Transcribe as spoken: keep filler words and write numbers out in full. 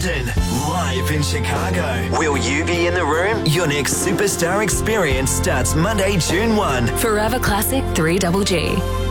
London, live in Chicago. Will you be in the room? Your next superstar experience starts Monday, June first. Forever Classic three G G.